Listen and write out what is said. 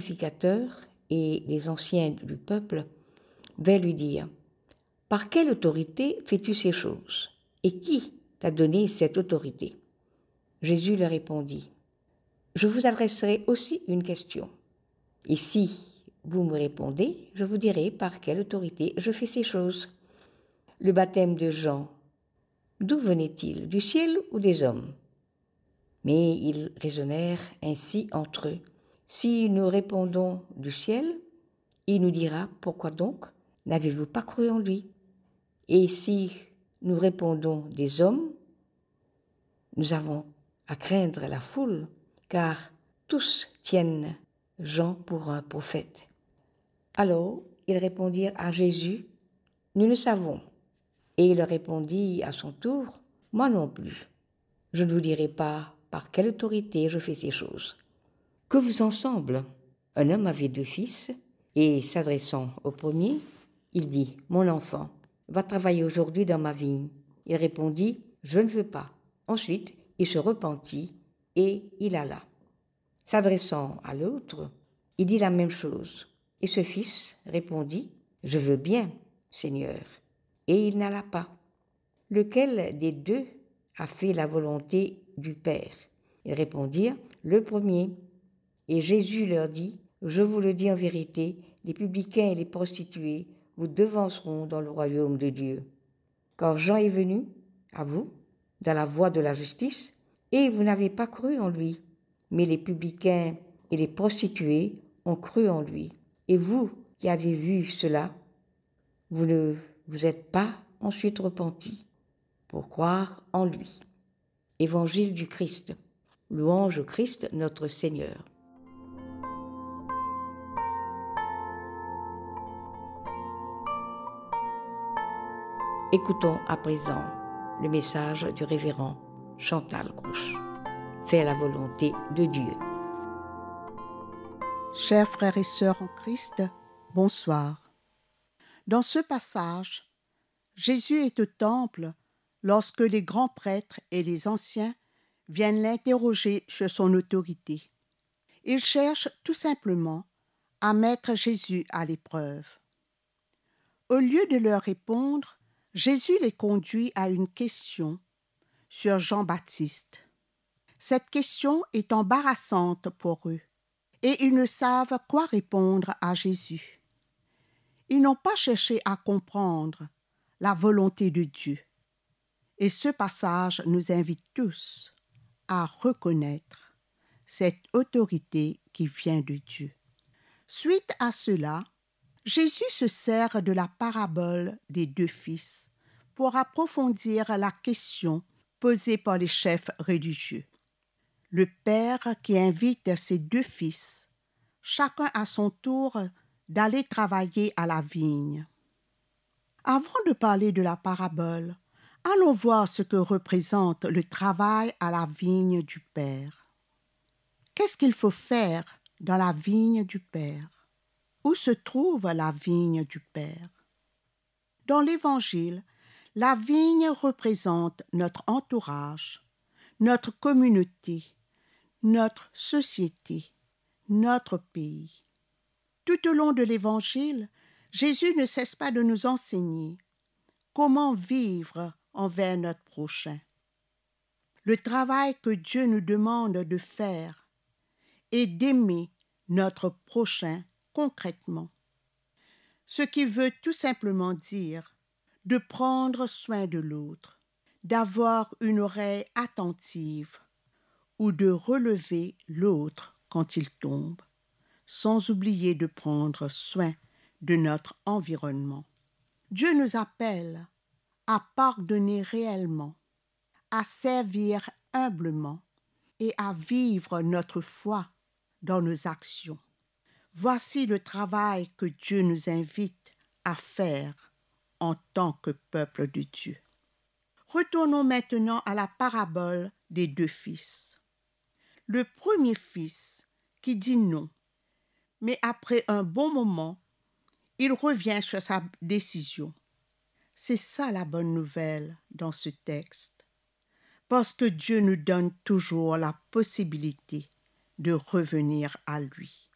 sacrificateurs et les anciens du peuple vinrent lui dire « Par quelle autorité fais-tu ces choses? Et qui t'a donné cette autorité ?» Jésus leur répondit « Je vous adresserai aussi une question. Et si vous me répondez, je vous dirai par quelle autorité je fais ces choses. Le baptême de Jean, d'où venait-il? Du ciel ou des hommes ?» Mais ils raisonnèrent ainsi entre eux. Si nous répondons du ciel, il nous dira « Pourquoi donc n'avez-vous pas cru en lui ?» Et si nous répondons des hommes, nous avons à craindre la foule, car tous tiennent Jean pour un prophète. Alors ils répondirent à Jésus « Nous le savons. » Et il leur répondit à son tour « Moi non plus. Je ne vous dirai pas par quelle autorité je fais ces choses. » Que vous en semble? Un homme avait 2 fils, et s'adressant au premier, il dit « Mon enfant, va travailler aujourd'hui dans ma vigne. » Il répondit « Je ne veux pas. » Ensuite, il se repentit et il alla. S'adressant à l'autre, il dit la même chose. Et ce fils répondit « Je veux bien, Seigneur. » Et il n'alla pas. Lequel des 2 a fait la volonté du Père? Ils répondirent « Le premier. » Et Jésus leur dit « Je vous le dis en vérité, les publicains et les prostituées vous devanceront dans le royaume de Dieu. Car Jean est venu à vous, dans la voie de la justice, et vous n'avez pas cru en lui. Mais les publicains et les prostituées ont cru en lui. Et vous qui avez vu cela, vous ne vous êtes pas ensuite repentis pour croire en lui. » Évangile du Christ. Louange au Christ notre Seigneur. Écoutons à présent le message du révérend Chantal Grouch. Faire la volonté de Dieu. Chers frères et sœurs en Christ, bonsoir. Dans ce passage, Jésus est au temple lorsque les grands prêtres et les anciens viennent l'interroger sur son autorité. Ils cherchent tout simplement à mettre Jésus à l'épreuve. Au lieu de leur répondre, Jésus les conduit à une question sur Jean-Baptiste. Cette question est embarrassante pour eux et ils ne savent quoi répondre à Jésus. Ils n'ont pas cherché à comprendre la volonté de Dieu. Et ce passage nous invite tous à reconnaître cette autorité qui vient de Dieu. Suite à cela, Jésus se sert de la parabole des 2 fils pour approfondir la question posée par les chefs religieux. Le père qui invite ses 2 fils, chacun à son tour, d'aller travailler à la vigne. Avant de parler de la parabole, allons voir ce que représente le travail à la vigne du Père. Qu'est-ce qu'il faut faire dans la vigne du Père? Où se trouve la vigne du Père? Dans l'Évangile, la vigne représente notre entourage, notre communauté, notre société, notre pays. Tout au long de l'Évangile, Jésus ne cesse pas de nous enseigner comment vivre envers notre prochain. Le travail que Dieu nous demande de faire est d'aimer notre prochain concrètement. Ce qui veut tout simplement dire de prendre soin de l'autre, d'avoir une oreille attentive ou de relever l'autre quand il tombe, sans oublier de prendre soin de notre environnement. Dieu nous appelle à pardonner réellement, à servir humblement et à vivre notre foi dans nos actions. Voici le travail que Dieu nous invite à faire en tant que peuple de Dieu. Retournons maintenant à la parabole des 2 fils. Le premier fils qui dit non, mais après un bon moment, il revient sur sa décision. C'est ça la bonne nouvelle dans ce texte, parce que Dieu nous donne toujours la possibilité de revenir à lui.